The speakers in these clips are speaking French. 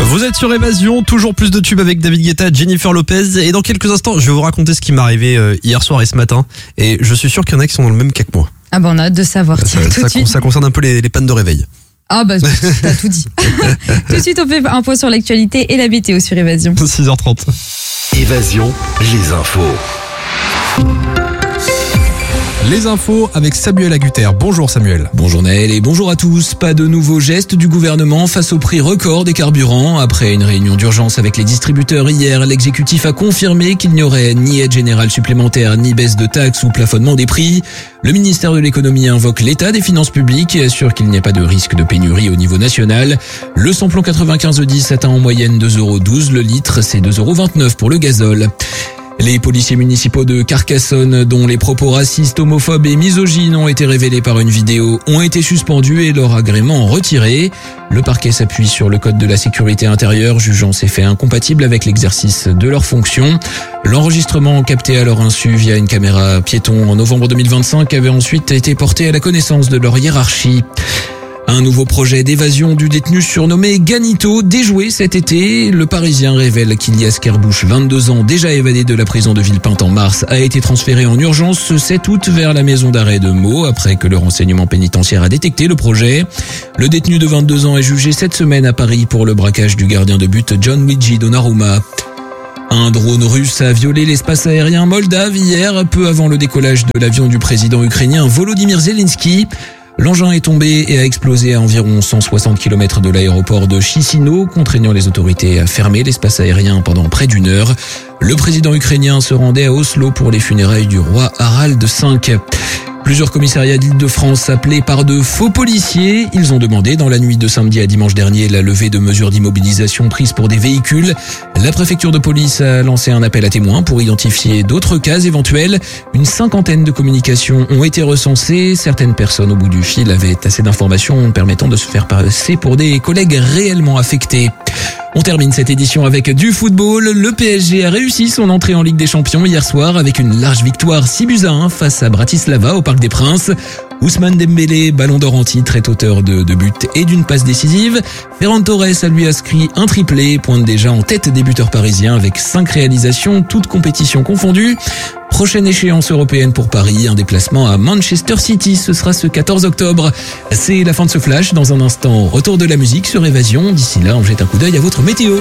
Vous êtes sur Évasion, toujours plus de tubes avec David Guetta, Jennifer Lopez. Et dans quelques instants, je vais vous raconter ce qui m'est arrivé hier soir et ce matin. Et je suis sûr qu'il y en a qui sont dans le même cas que moi. Ah bah on a hâte de savoir. Ça concerne un peu les pannes de réveil. Ah bah t'as tout dit. Tout de suite on fait un point sur l'actualité et la météo sur Évasion. 6h30. Évasion, les infos. Les infos avec Samuel Agutter. Bonjour Samuel. Bonjour Naël et bonjour à tous. Pas de nouveaux gestes du gouvernement face au prix record des carburants. Après une réunion d'urgence avec les distributeurs hier, l'exécutif a confirmé qu'il n'y aurait ni aide générale supplémentaire, ni baisse de taxes ou plafonnement des prix. Le ministère de l'économie invoque l'état des finances publiques et assure qu'il n'y a pas de risque de pénurie au niveau national. Le samplon 95E10 atteint en moyenne 2,12€ le litre, c'est 2,29€ pour le gazole. Les policiers municipaux de Carcassonne, dont les propos racistes, homophobes et misogynes ont été révélés par une vidéo, ont été suspendus et leur agrément retiré. Le parquet s'appuie sur le code de la sécurité intérieure, jugeant ces faits incompatibles avec l'exercice de leurs fonctions. L'enregistrement capté à leur insu via une caméra piéton en novembre 2025 avait ensuite été porté à la connaissance de leur hiérarchie. Un nouveau projet d'évasion du détenu surnommé Ganito déjoué cet été. Le Parisien révèle qu'Ilias Kerbouche, 22 ans, déjà évadé de la prison de Villepinte en mars, a été transféré en urgence ce 7 août vers la maison d'arrêt de Meaux après que le renseignement pénitentiaire a détecté le projet. Le détenu de 22 ans est jugé cette semaine à Paris pour le braquage du gardien de but Gianluigi Donnarumma. Un drone russe a violé l'espace aérien moldave hier, peu avant le décollage de l'avion du président ukrainien Volodymyr Zelensky. L'engin est tombé et a explosé à environ 160 km de l'aéroport de Chisinau, contraignant les autorités à fermer l'espace aérien pendant près d'une heure. Le président ukrainien se rendait à Oslo pour les funérailles du roi Harald V. Plusieurs commissariats d'Île-de-France appelés par de faux policiers. Ils ont demandé dans la nuit de samedi à dimanche dernier la levée de mesures d'immobilisation prises pour des véhicules. La préfecture de police a lancé un appel à témoins pour identifier d'autres cas éventuels. Une 50aine de communications ont été recensées. Certaines personnes au bout du fil avaient assez d'informations permettant de se faire passer pour des collègues réellement affectés. On termine cette édition avec du football. Le PSG a réussi son entrée en Ligue des Champions hier soir avec une large victoire 6-1 face à Bratislava au Parc des Princes. Ousmane Dembélé, ballon d'or en titre, est auteur de 2 buts et d'une passe décisive. Ferran Torres a lui inscrit un triplé, pointe déjà en tête des buteurs parisiens avec 5 réalisations, toutes compétitions confondues. Prochaine échéance européenne pour Paris, un déplacement à Manchester City, ce sera ce 14 octobre. C'est la fin de ce flash. Dans un instant, retour de la musique sur Évasion. D'ici là, on jette un coup d'œil à votre météo.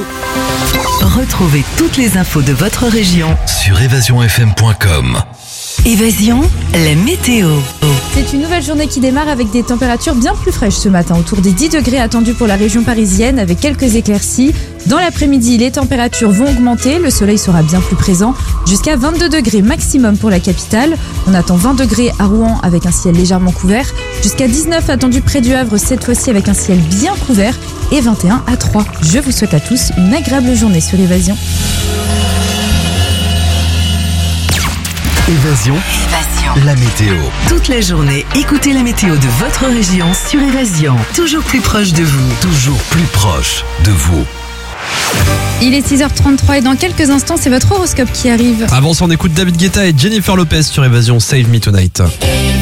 Retrouvez toutes les infos de votre région Sur évasionfm.com. Évasion, la météo. C'est une nouvelle journée qui démarre avec des températures bien plus fraîches ce matin, autour des 10 degrés attendus pour la région parisienne avec quelques éclaircies. Dans l'après-midi, les températures vont augmenter, le soleil sera bien plus présent, jusqu'à 22 degrés maximum pour la capitale. On attend 20 degrés à Rouen avec un ciel légèrement couvert, jusqu'à 19 attendus près du Havre cette fois-ci avec un ciel bien couvert et 21 à 3. Je vous souhaite à tous une agréable journée sur Évasion. Évasion, la météo. Toute la journée, écoutez la météo de votre région sur Évasion. Toujours plus proche de vous. Toujours plus proche de vous. Il est 6h33 et dans quelques instants, c'est votre horoscope qui arrive. Avant ça, on écoute David Guetta et Jennifer Lopez sur Évasion, Save Me Tonight.